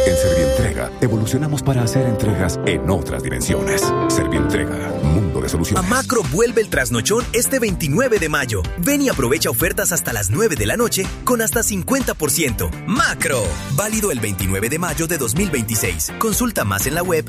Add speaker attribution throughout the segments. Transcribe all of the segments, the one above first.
Speaker 1: En Servientrega, evolucionamos para hacer entregas en otras dimensiones. Servientrega, mundo de soluciones.
Speaker 2: A Macro vuelve el trasnochón este 29 de mayo. Ven y aprovecha ofertas hasta las 9 de la noche con hasta 50%. Macro, válido el 29 de mayo de 2026. Consulta más en la web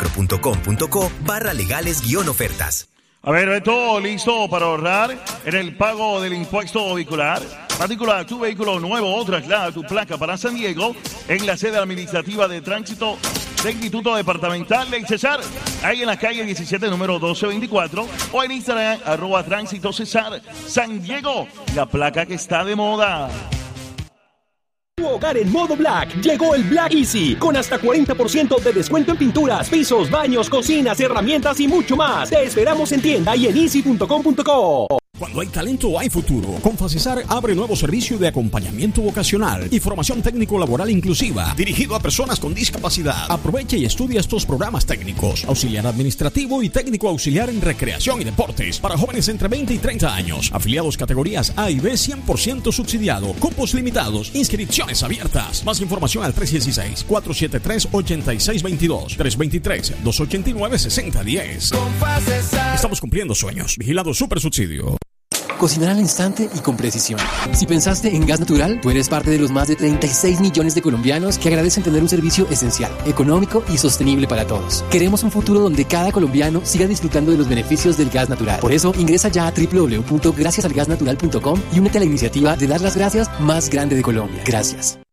Speaker 2: macro.com.co/legales-ofertas.
Speaker 3: A ver, Beto, ¿listo para ahorrar en el pago del impuesto vehicular? Matricula tu vehículo nuevo o traslada tu placa para San Diego en la sede administrativa de tránsito del Instituto Departamental de Cesar, ahí en la calle 17, número 1224, o en Instagram, @Tránsito Cesar San Diego, la placa que está de moda.
Speaker 4: Tu hogar en modo Black. Llegó el Black Easy, con hasta 40% de descuento en pinturas, pisos, baños, cocinas, herramientas y mucho más. Te esperamos en tienda y en easy.com.co.
Speaker 5: Cuando hay talento, hay futuro. Con Facesar abre nuevo servicio de acompañamiento vocacional y formación técnico-laboral inclusiva, dirigido a personas con discapacidad. Aprovecha y estudia estos programas técnicos: auxiliar administrativo y técnico auxiliar en recreación y deportes, para jóvenes entre 20 y 30 años. Afiliados categorías A y B 100% subsidiado. Cupos limitados. Inscripciones abiertas. Más información al 316-473-8622. 323-289-6010. Estamos cumpliendo sueños. Vigilado Super Subsidio.
Speaker 6: Cocinar al instante y con precisión. Si pensaste en gas natural, tú eres parte de los más de 36 millones de colombianos que agradecen tener un servicio esencial, económico y sostenible para todos. Queremos un futuro donde cada colombiano siga disfrutando de los beneficios del gas natural. Por eso, ingresa ya a www.graciasalgasnatural.com y únete a la iniciativa de dar las gracias más grande de Colombia. Gracias.